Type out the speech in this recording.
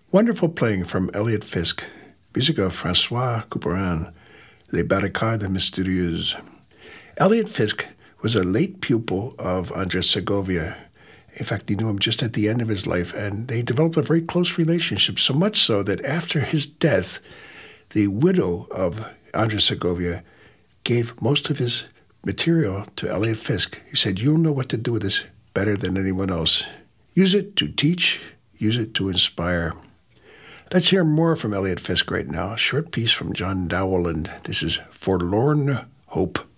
Wonderful playing from Elliott Fisk. Music of François Couperin, Les Barricades Mystérieuses. Elliott Fisk was a late pupil of Andres Segovia. In fact, he knew him just at the end of his life, and they developed a very close relationship, so much so that after his death, the widow of Andres Segovia gave most of his material to Elliott Fisk. He said, "You'll know what to do with this better than anyone else. Use it to teach, use it to inspire." Let's hear more from Elliott Fisk right now. A short piece from John Dowland. This is Forlorn Hope.